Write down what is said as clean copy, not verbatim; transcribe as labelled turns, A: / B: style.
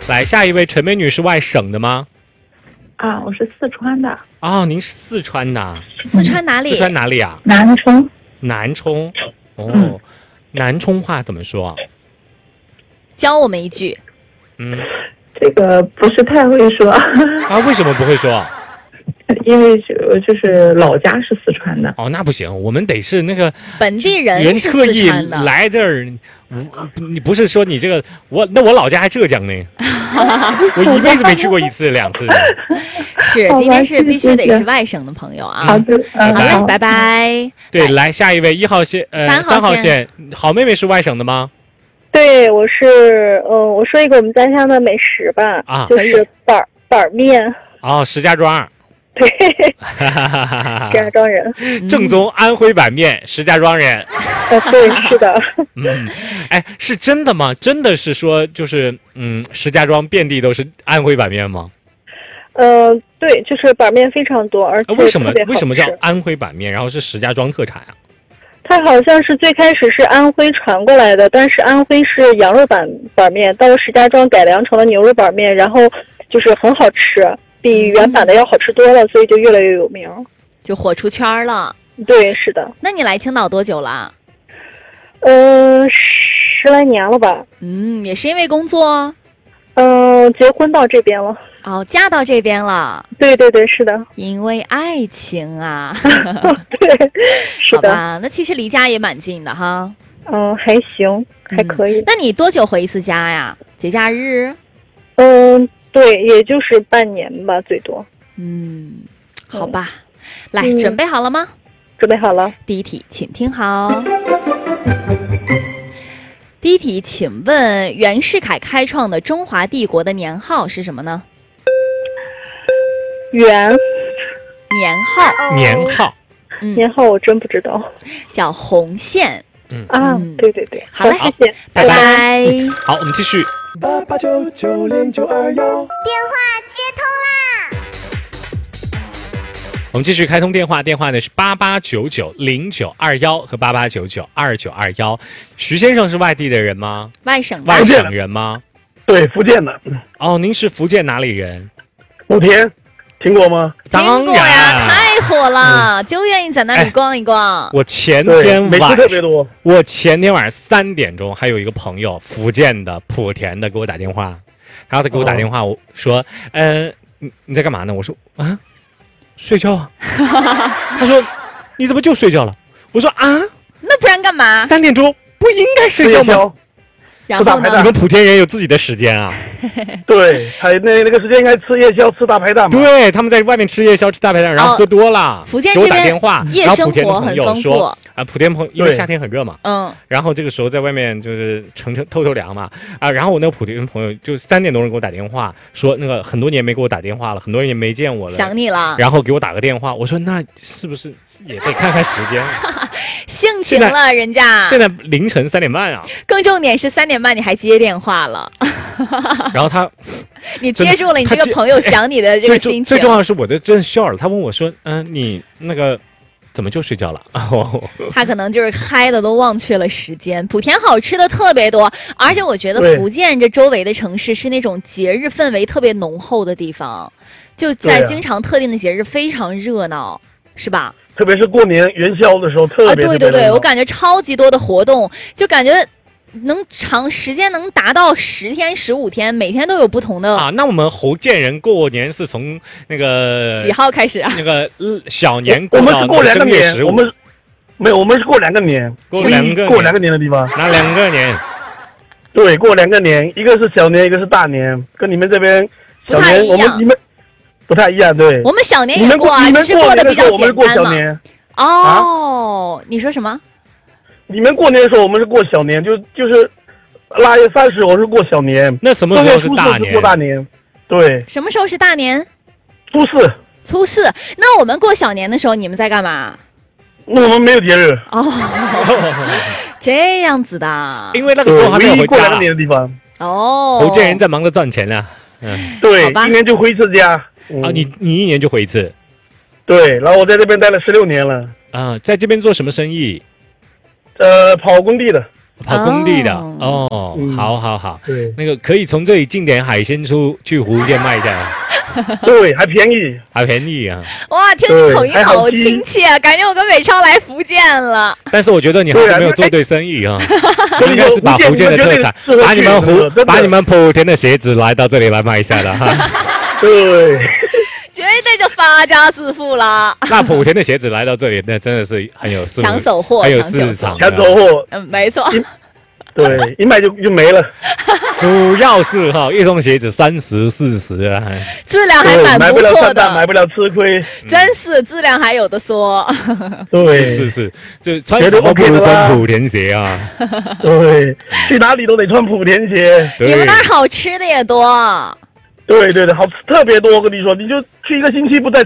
A: 来，下一位陈美女是外省的吗？
B: 啊，我是四川的。
A: 哦，您是四川的。
C: 四川哪里？
A: 四川哪里啊？
B: 南充。
A: 南充。哦，南充话怎么说？
C: 教我们一句。
B: 这个不是太会说。
A: 啊，为什么不会说？
B: 因为就是老家是四川的。
A: 哦，那不行，我们得是那个
C: 本地人是
A: 特意
C: 四川的
A: 来这儿。你不是说你这个我老家还浙江呢，我一辈子没去过1次2次。
C: 是，今天是必须得是外省的朋友啊。
B: 好的，
C: 好嘞，拜拜。
A: 对，来下一位1号线，3号线，好妹妹是外省的吗？
D: 对，我是我说一个我们家乡的美食吧，
A: 啊，
D: 就是板面。
A: 哦，石家庄。
D: 对，石家庄人，
A: 正宗安徽板面，石家庄人。
D: 对，是的。
A: 哎，是真的吗？真的是说就是石家庄遍地都是安徽板面吗？
D: 对，就是板面非常多，而且
A: 为什么叫安徽板面，然后是石家庄特产啊？
D: 它好像是最开始是安徽传过来的，但是安徽是羊肉板面，到了石家庄改良成了牛肉板面，然后就是很好吃。比原版的要好吃多了，所以就越来越有名，
C: 就火出圈了。
D: 对，是的。
C: 那你来青岛多久了
D: ？10来年了吧。
C: 也是因为工作。
D: 结婚到这边了。
C: 哦，嫁到这边了。
D: 对对对，是的。
C: 因为爱情啊。
D: 对，是的。
C: 好吧，那其实离家也蛮近的哈。
D: 还行，还可以。
C: 那你多久回一次家呀？节假日？
D: 对，也就是半年吧，最多。
C: 好吧，来，准备好了吗？
D: 准备好了。
C: 第一题，请听好。第一题，请问袁世凯开创的中华帝国的年号是什么呢？
D: 年
A: 号。
D: 年号我真不知道。
C: 叫红线。
D: 对对对。
C: 好嘞，
D: 谢谢，
C: 拜拜。
A: 好，我们继续。
E: 88990921，
F: 电话接通啦！
A: 我们继续开通电话，电话呢是88990921和88992921。徐先生是外地的人吗？
C: 外省
A: 人吗？
E: 对，福建的。
A: 哦，您是福建哪里人？
E: 莆田，听过吗？
C: 听过呀，太火了，就愿意在那里逛一逛。
A: 我前天
E: 美食特别多。
A: 我前天晚上3点钟，还有一个朋友福建的莆田的给我打电话，然后他给我打电话，我说，你在干嘛呢？我说啊，睡觉啊。他说你怎么就睡觉了？我说啊，
C: 那不然干嘛
A: ？3点钟不应该睡觉吗？
C: 然后呢？
A: 你们莆田人有自己的时间啊？
E: 对，他那个时间应该吃夜宵、吃大排档嘛。
A: 对，他们在外面吃夜宵、吃大排档，然后喝多了，
C: 福建
A: 给我打电话，
C: 夜生活很丰富
A: 啊。莆田因为夏天很热嘛，然后这个时候在外面就是透凉嘛啊。然后我那个莆田朋友就3点多钟给我打电话，说那个很多年没给我打电话了，很多人也没见我了，
C: 想你了，
A: 然后给我打个电话。我说那是不是也得看看时间？
C: 性情了人家。
A: 现在凌晨3点半啊。
C: 更重点是3点半你还接电话了。
A: 然后
C: 你接住了你这个朋友想你的这个心情。
A: 最重要的是我的真笑了，他问我说你那个怎么就睡觉了？
C: 他可能就是嗨的都忘却了时间。莆田好吃的特别多，而且我觉得福建这周围的城市是那种节日氛围特别浓厚的地方，就在经常特定的节日非常热闹，是吧？
E: 特别是过年元宵的时候特别
C: 对，我感觉超级多的活动，就感觉时间能达到10天15天，每天都有不同的
A: 啊。那我们福建人过年是从那个
C: 几号开始啊？
A: 那个小年过到
E: 我们是过2个年，我们是过2个年，
A: 过2
E: 个年的地方。
A: 哪2个年？
E: 对，过2个年，一个是小年，一个是大年，跟你们这边小年你们不太一样。对，
C: 我们小年也过啊，只是过得比较简单嘛。你说什么？
E: 你们过年的时候，我们是过小年，就是腊月30，我是过小年。
A: 那什么时候是大年？
E: 过大年。对。
C: 什么时候是大年？
E: 初四。
C: 那我们过小年的时候，你们在干嘛？
E: 那我们没有节日。
C: 这样子的。
A: 因为那个时候还没有回
E: 过2个年的地方。
A: 福建人在忙着赚钱呢。
E: 对，一年就回一次家。
A: 啊，你1年就回一次。
E: 对，然后我在这边待了16年了。
A: 啊，在这边做什么生意？
E: 跑工地的。
A: 跑工地的
C: 哦
A: 哦，
E: 嗯
A: 好好好，
E: 对
A: 那个可以从这里进点海鲜去福建卖的，
E: 对，还便宜。
A: 还便宜啊。
C: 哇，听你口音好
E: 还好听
C: 亲切，感觉我跟美超来福建了。
A: 但是我觉得你还是没有做对生意啊，你应该是把福建的特产，把你们莆田的鞋子来到这里来卖一下的哈。
E: 对，
C: 绝对就发家致富啦！
A: 那莆田的鞋子来到这里，那真的是很有
C: 抢手货，
A: 很有
C: 抢手
A: 市场，
E: 抢走货，
C: 没错。
E: 对，一买就没了。
A: 主要是哈，一双鞋子30、40啊，
C: 质量还
E: 对，
C: 蛮
E: 买不了
C: 不错
E: 上当，买
C: 的，
E: 不了吃亏。
C: 真是质量还有的说。
E: 对，
A: 是，就穿什么不如穿莆田鞋啊？
E: 对，去哪里都得穿莆田鞋。
A: 对
C: 你们那儿好吃的也多。
E: 对，好吃特别多。我跟你说，你就去1个星期不在